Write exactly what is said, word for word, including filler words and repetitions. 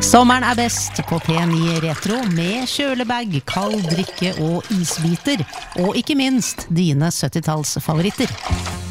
Sommeren er best på P ni Retro med kjølebag, kald drikke og isbiter, og ikke minst dine syttitalls favoritter.